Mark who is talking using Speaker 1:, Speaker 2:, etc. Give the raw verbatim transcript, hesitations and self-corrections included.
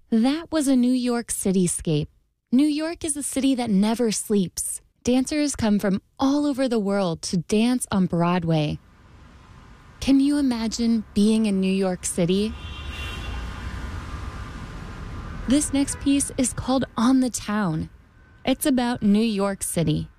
Speaker 1: That was a New York cityscape. New York is a city that never sleeps. Dancers come from all over the world to dance on Broadway. Can you imagine being in New York City? This next piece is called On the Town. It's about New York City.